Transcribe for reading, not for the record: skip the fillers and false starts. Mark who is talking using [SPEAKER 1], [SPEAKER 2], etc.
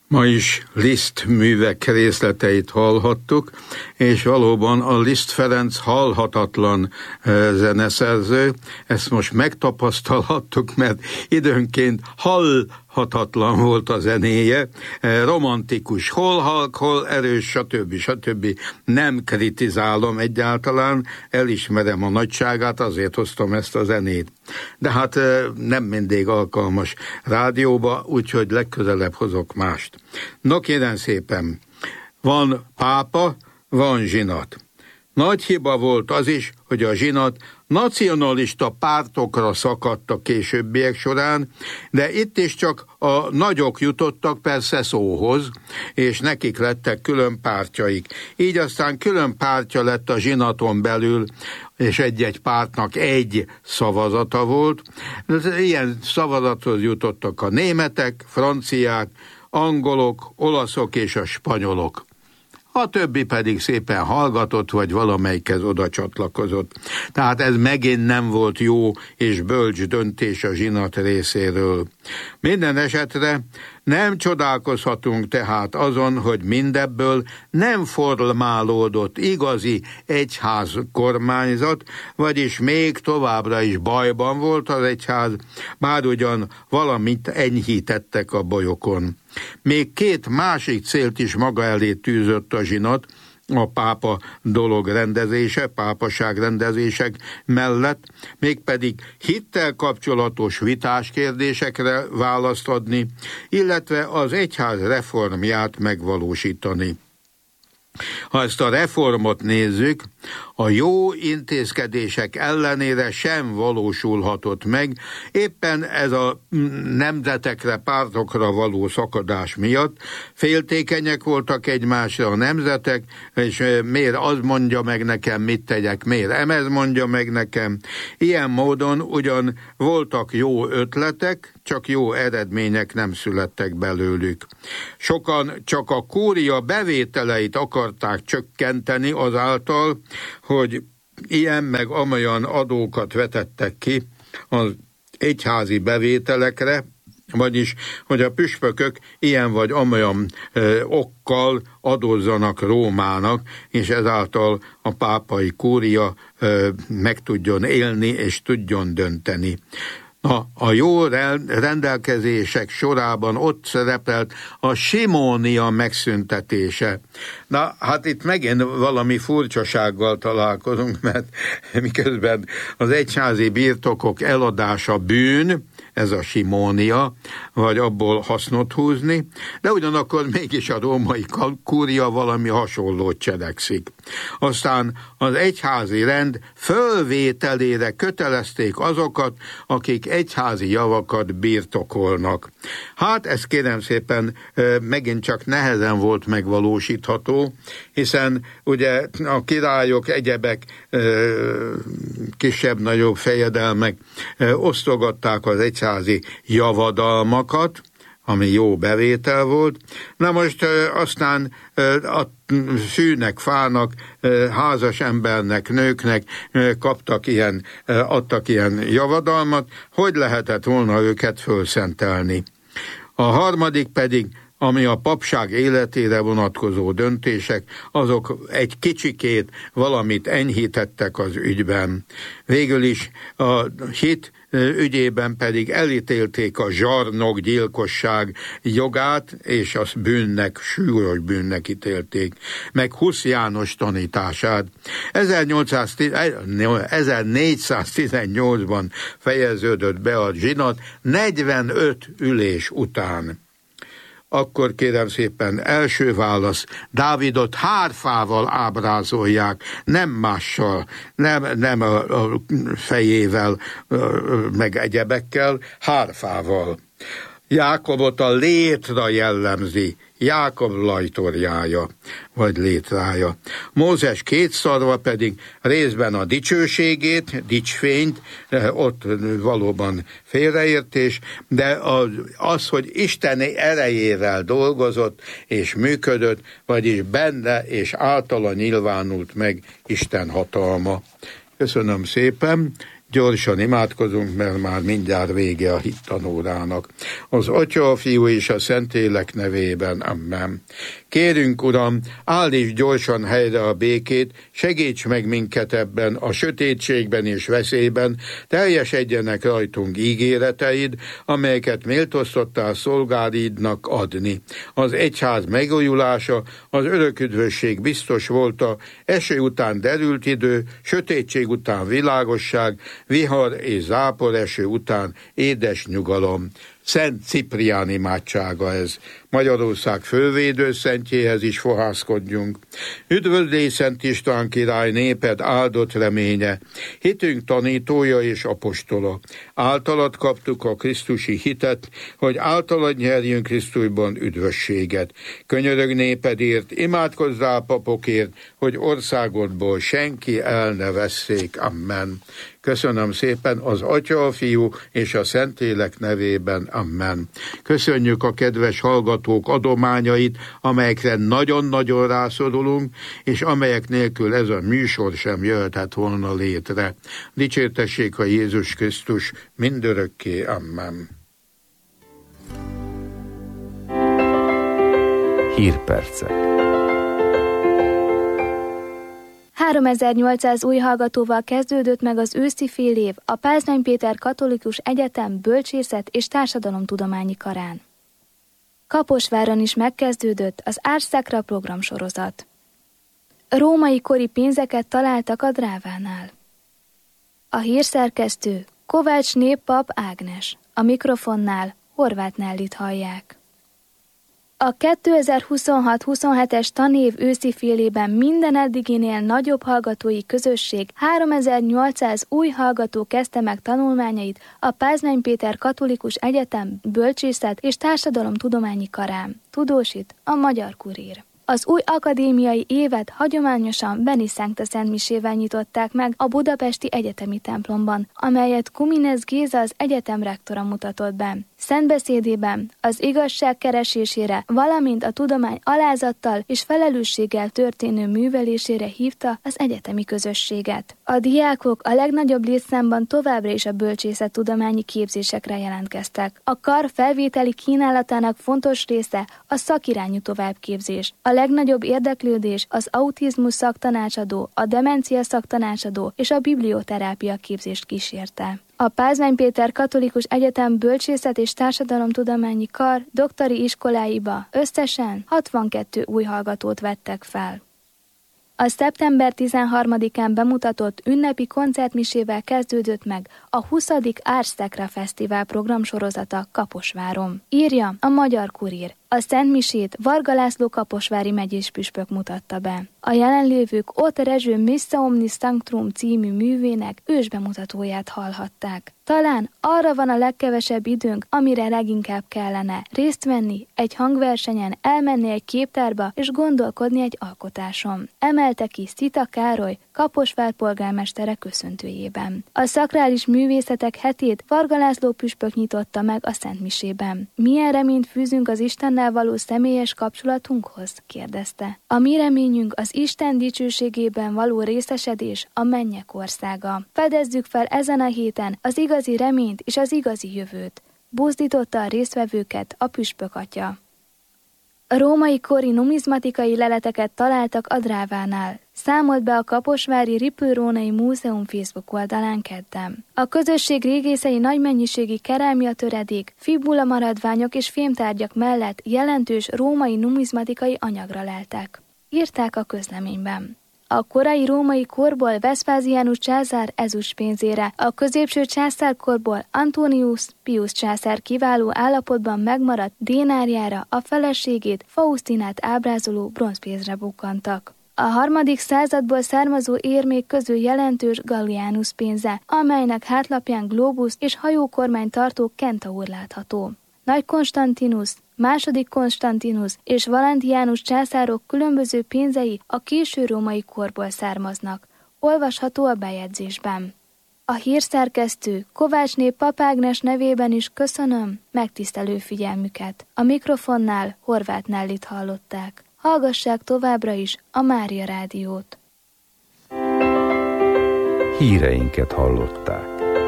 [SPEAKER 1] Ma is Liszt művek részleteit hallhattuk, és valóban a Liszt Ferenc halhatatlan zeneszerző, ezt most megtapasztalhattuk, mert időnként halhatatlan volt a zenéje, romantikus, hol halk, hol erős, stb. Nem kritizálom egyáltalán, elismerem a nagyságát, azért hoztam ezt a zenét. De hát nem mindig alkalmas rádióba, úgyhogy legközelebb hozok mást. No kérem szépen, van pápa, van zsinat. Nagy hiba volt az is, hogy a zsinat nacionalista pártokra szakadt a későbbiek során, de itt is csak a nagyok jutottak persze szóhoz, és nekik lettek külön pártjaik. Így aztán külön pártja lett a zsinaton belül, és egy-egy pártnak egy szavazata volt. Ilyen szavazathoz jutottak a németek, franciák, angolok, olaszok és a spanyolok. A többi pedig szépen hallgatott, vagy valamelyikhez oda csatlakozott. Tehát ez megint nem volt jó és bölcs döntés a zsinat részéről. Minden esetre nem csodálkozhatunk tehát azon, hogy mindebből nem formálódott igazi egyház kormányzat, vagyis még továbbra is bajban volt az egyház, bár ugyan valamit enyhítettek a bajokon. Még két másik célt is maga elé tűzött a zsinat, a pápa dolog rendezése, pápaság rendezések mellett, mégpedig hittel kapcsolatos vitás kérdésekre választ adni, illetve az egyház reformját megvalósítani. Ha ezt a reformot nézzük, a jó intézkedések ellenére sem valósulhatott meg, éppen ez a nemzetekre, pártokra való szakadás miatt. Féltékenyek voltak egymásra a nemzetek, és miért az mondja meg nekem, mit tegyek, miért ez mondja meg nekem. Ilyen módon ugyan voltak jó ötletek, csak jó eredmények nem születtek belőlük. Sokan csak a kúria bevételeit akarták csökkenteni azáltal, hogy ilyen meg amolyan adókat vetettek ki az egyházi bevételekre, vagyis, hogy a püspökök ilyen vagy amolyan okkal adózzanak Rómának, és ezáltal a pápai kúria meg tudjon élni és tudjon dönteni. A jó rendelkezések sorában ott szerepelt a simónia megszüntetése. Na, hát itt megint valami furcsasággal találkozunk, mert miközben az egyházi birtokok eladása bűn, ez a simónia, vagy abból hasznot húzni, de ugyanakkor mégis a római kúria valami hasonlót cselekszik. Aztán az egyházi rend fölvételére kötelezték azokat, akik egyházi javakat birtokolnak. Hát ez kérem szépen megint csak nehezen volt megvalósítható, hiszen ugye a királyok, egyebek, kisebb-nagyobb fejedelmek osztogatták az egyházi javadalmakat, ami jó bevétel volt. Na most aztán a szűnek, fának, házas embernek, nőknek adtak ilyen javadalmat, hogy lehetett volna őket fölszentelni. A harmadik pedig, ami a papság életére vonatkozó döntések, azok egy kicsikét valamit enyhítettek az ügyben. Végül is a hit ügyében pedig elítélték a zsarnokgyilkosság jogát, és azt bűnnek, súlyos bűnnek ítélték, meg Husz János tanítását. 1418-ban fejeződött be a zsinat 45 ülés után. Akkor kérem szépen, első válasz, Dávidot hárfával ábrázolják, nem mással, nem a fejével, meg egyebekkel, hárfával. Jákobot a létra jellemzi, Jákob lajtorjája, vagy létrája. Mózes két szarva pedig részben a dicsőségét, dicsfényt, ott valóban félreértés, de az, hogy Isten erejével dolgozott és működött, vagyis benne és általa nyilvánult meg Isten hatalma. Köszönöm szépen, Gyorsan imádkozunk, mert már mindjárt vége a hittanórának. Az Atya, a Fiú és a Szentlélek nevében. Amen. Kérünk, Uram, állíts gyorsan helyre a békét, segíts meg minket ebben, a sötétségben és veszélyben, teljesedjenek rajtunk ígéreteid, amelyeket méltóztattál szolgáidnak adni. Az egyház megújulása, az örök üdvösség biztos volt, a eső után derült idő, sötétség után világosság, vihar és zápor eső után édes nyugalom. Szent Ciprián imádsága ez. Magyarország fölvédőszentjéhez is fohászkodjunk. Üdvözlégy Szent István király, néped áldott reménye, hitünk tanítója és apostola. Általad kaptuk a krisztusi hitet, hogy általad nyerjünk Krisztusban üdvösséget. Könyörög népedért, imádkozzál papokért, hogy országodból senki el ne vesszék. Amen. Köszönöm szépen az Atya, a Fiú és a Szentlélek nevében. Amen. Köszönjük a kedves hallgatók adományait, amelyekre nagyon-nagyon rászorulunk, és amelyek nélkül ez a műsor sem jöhetett volna létre. Dicsértessék a Jézus Krisztus mindörökké. Amen.
[SPEAKER 2] Hírpercek.
[SPEAKER 3] 3800 új hallgatóval kezdődött meg az őszi félév a Pázmány Péter Katolikus Egyetem Bölcsészet és Társadalomtudományi Karán. Kaposváron is megkezdődött az Ars Sacra programsorozat. Római kori pénzeket találtak a Drávánál. A hírszerkesztő Kovács Néppap Ágnes, a mikrofonnál Horváth Nellit hallják. A 2026-27-es tanév őszi félében minden eddiginél nagyobb hallgatói közösség 3800 új hallgató kezdte meg tanulmányait a Pázmány Péter Katolikus Egyetem Bölcsészet és Társadalomtudományi Karán, tudósít a Magyar Kurír. Az új akadémiai évet hagyományosan Beni Sancta szentmisével nyitották meg a budapesti egyetemi templomban, amelyet Kuminez Géza az egyetem rektora mutatott be. Szentbeszédében az igazság keresésére, valamint a tudomány alázattal és felelősséggel történő művelésére hívta az egyetemi közösséget. A diákok a legnagyobb létszámban továbbra is a bölcsészettudományi képzésekre jelentkeztek. A kar felvételi kínálatának fontos része a szakirányú továbbképzés. A legnagyobb érdeklődés az autizmus szaktanácsadó, a demencia szaktanácsadó és a biblioterápia képzést kísérte. A Pázmány Péter Katolikus Egyetem Bölcsészet és Társadalomtudományi Kar doktori iskoláiba összesen 62 új hallgatót vettek fel. A szeptember 13-án bemutatott ünnepi koncertmisével kezdődött meg a 20. Ars Sacra Fesztivál programsorozata Kaposváron. Írja a Magyar Kurír. A szentmisét Varga László kaposvári megyés püspök mutatta be. A jelenlévők Ott Rezső Missa Omnis Sanctorum című művének ősbemutatóját hallhatták. Talán arra van a legkevesebb időnk, amire leginkább kellene részt venni egy hangversenyen, elmenni egy képtárba és gondolkodni egy alkotáson. Emelte ki Szita Károly, Kaposvár polgármestere köszöntőjében. A szakrális művészetek hetét Varga László püspök nyitotta meg a szentmisében. Milyen reményt fűzünk az Istennel való személyes kapcsolatunkhoz? Kérdezte. A mi reményünk az Isten dicsőségében való részesedés, a mennyek országa. Fedezzük fel ezen a héten az igazi reményt és az igazi jövőt. Buzdította a résztvevőket a püspök atya. Római kori numizmatikai leleteket találtak a Drávánál, számolt be a Kaposvári Ripple-Rónai Múzeum Facebook oldalán kedden. A közösség régészei nagy mennyiségi kerámia töredék, fibula maradványok és fémtárgyak mellett jelentős római numizmatikai anyagra leltek. Írták a közleményben. A korai római korból Vespasianus császár ezüstpénzére, a középső császárkorból Antonius Pius császár kiváló állapotban megmaradt dénárjára a feleségét, Faustinát ábrázoló bronzpénzre bukkantak. A 3. századból származó érmék közül jelentős Gallianus pénze, amelynek hátlapján glóbusz és hajókormány tartó kentaur látható. Nagy Konstantinus, II. Konstantinus és Valentianus császárok különböző pénzei a késő római korból származnak. Olvasható a bejegyzésben. A hírszerkesztő Kovács Néppap Ágnes nevében is köszönöm megtisztelő figyelmüket. A mikrofonnál Horváth Nellit hallották. Hallgassák továbbra is a Mária Rádiót.
[SPEAKER 2] Híreinket hallották.